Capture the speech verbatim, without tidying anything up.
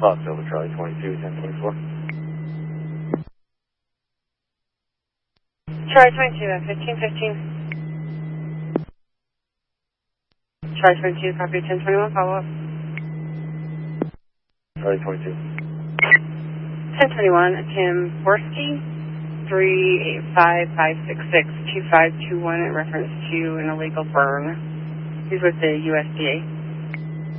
Fox over Charlie twenty-two, ten twenty-four. Charlie twenty-two, uh, fifteen fifteen. Charlie twenty-two, copy ten twenty-one, follow up. Charlie twenty-two. ten twenty-one, Tim Borski, three eight five five six six two five two one in reference to an illegal burn. He's with the U S D A.